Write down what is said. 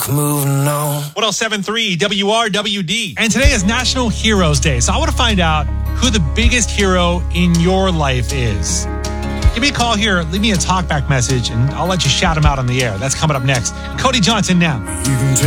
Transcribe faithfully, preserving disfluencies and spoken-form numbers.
moving on. one oh seven point three W R W D. And today is National Heroes Day. So I want to find out who the biggest hero in your life is. Give me a call here. Leave me a talkback message, and I'll let you shout him out on the air. That's coming up next. Cody Johnson now. You can take